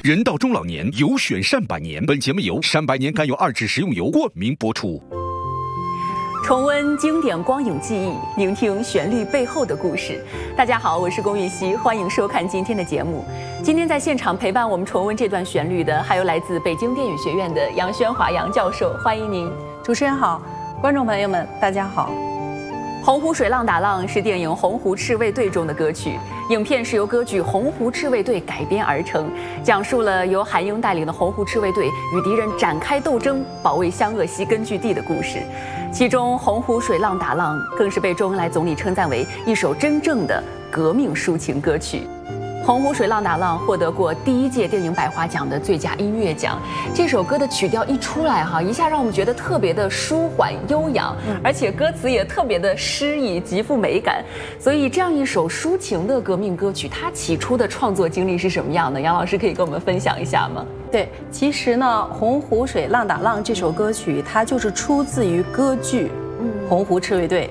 人到中老年，有选善百年。本节目由善百年甘油2脂食用油冠名播出。 重温经典光影记忆，聆听旋律背后的故事。大家好，我是龚玉熙，欢迎收看今天的节目。今天在现场陪伴我们重温这段旋律的，还有来自北京电影学院的杨宣华杨教授，欢迎您。 主持人好，观众朋友们大家好。 洪湖水浪打浪是电影《洪湖赤卫队》中的歌曲，影片是由歌剧《洪湖赤卫队》改编而成，讲述了由韩英带领的洪湖赤卫队与敌人展开斗争，保卫湘鄂西根据地的故事。其中《洪湖水浪打浪》更是被周恩来总理称赞为一首真正的革命抒情歌曲。《洪湖水浪打浪》获得过第1届电影百花奖的最佳音乐奖。这首歌的曲调一出来一下让我们觉得特别的舒缓悠扬，而且歌词也特别的诗意，极富美感。所以这样一首抒情的革命歌曲，它起初的创作经历是什么样的？杨老师可以跟我们分享一下吗？ 对，其实呢，《洪湖水浪打浪》这首歌曲，它就是出自于歌剧《洪湖赤卫队》。